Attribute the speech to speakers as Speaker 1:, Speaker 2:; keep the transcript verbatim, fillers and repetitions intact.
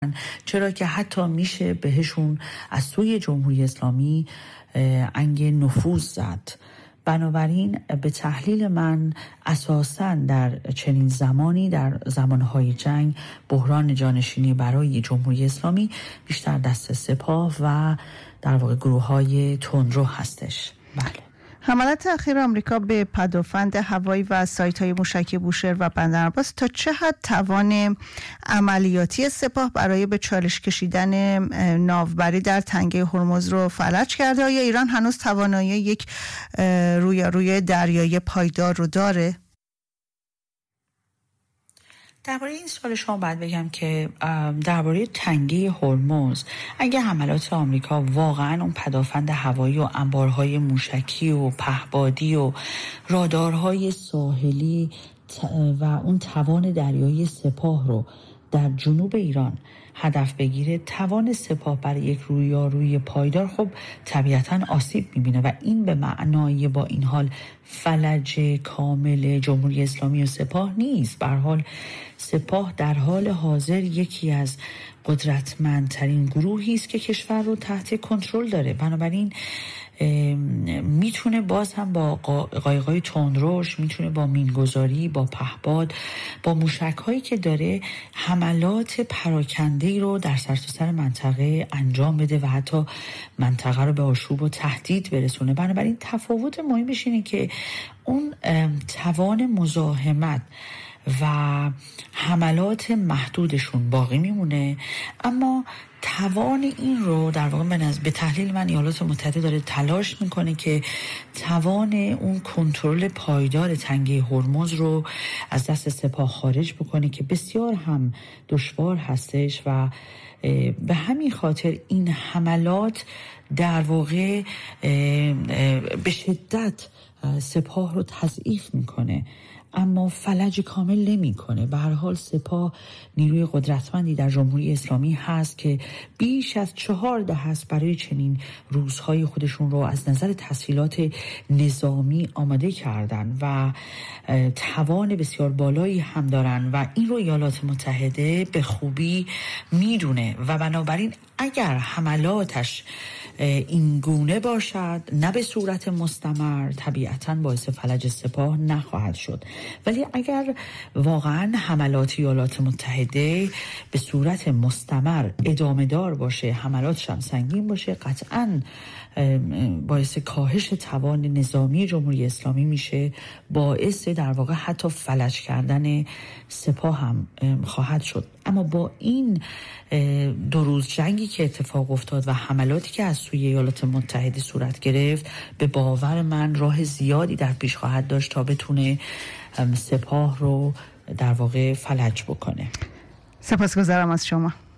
Speaker 1: هستن، چرا که حتی میشه بهشون از سوی جمهوری اسلامی انگ نفوذ زد. بنابراین به تحلیل من اساساً در چنین زمانی، در زمانهای جنگ، بحران جانشینی برای جمهوری اسلامی بیشتر دست سپاه و در واقع گروه‌های تندرو هستش. بله.
Speaker 2: حملات اخیر آمریکا به پدافند هوایی و سایت‌های موشکی بوشهر و بندرعباس تا چه حد توان عملیاتی سپاه برای به چالش کشیدن ناوبری در تنگه هرمز رو فلج کرده؟ آیا ایران هنوز توانایی یک رویارویی دریایی پایدار رو داره؟
Speaker 1: درباره این سوال شما باید بگم که درباره تنگه هرمز اگه حملات آمریکا واقعا اون پدافند هوایی و انبارهای موشکی و پهپادی و رادارهای ساحلی و اون توان دریایی سپاه رو در جنوب ایران هدف بگیره، توان سپاه برای یک رویارویی پایدار خب طبیعتاً آسیب میبینه و این به معنای با این حال فلج کامل جمهوری اسلامی و سپاه نیست. به هر حال سپاه در حال حاضر یکی از قدرتمندترین گروهی است که کشور رو تحت کنترل داره. بنابراین میتونه باز هم با قایقای تندروش، میتونه با مینگذاری، با پهپاد، با موشک‌هایی که داره حملات پراکنده‌ای رو در سرتاسر منطقه انجام بده و حتی منطقه رو به آشوب و تهدید برسونه. بنابراین تفاوت مهمش اینه که اون توان مزاحمت و حملات محدودشون باقی میمونه، اما توان این رو در واقع من از به تحلیل من ایالات متحده داره تلاش میکنه که توان اون کنترل پایدار تنگه هرمز رو از دست سپاه خارج بکنه که بسیار هم دشوار هستش و به همین خاطر این حملات در واقع به شدت سپاه رو تضعیف میکنه اما فلج کامل نمی کنه. به هر حال سپاه نیروی قدرتمندی در جمهوری اسلامی هست که بیش از چهار دهه است برای چنین روزهای خودشون رو از نظر تسهیلات نظامی آماده کردن و توان بسیار بالایی هم دارن و این رو ایالات متحده به خوبی میدونه و بنابراین اگر حملاتش این گونه باشد نه به صورت مستمر طبیعتاً باعث فلج سپاه نخواهد شد، ولی اگر واقعاً حملات ایالات متحده به صورت مستمر ادامه دار باشه، حملاتش هم سنگین باشه، قطعاً باعث کاهش توان نظامی جمهوری اسلامی میشه، باعث در واقع حتی فلج کردن سپاه هم خواهد شد. اما با این دو روز جنگی که اتفاق افتاد و حملاتی که از سوی ایالات متحده صورت گرفت، به باور من راه زیادی در پیش خواهد داشت تا بتونه سپاه رو در واقع فلج بکنه.
Speaker 2: سپاسگزارم از شما.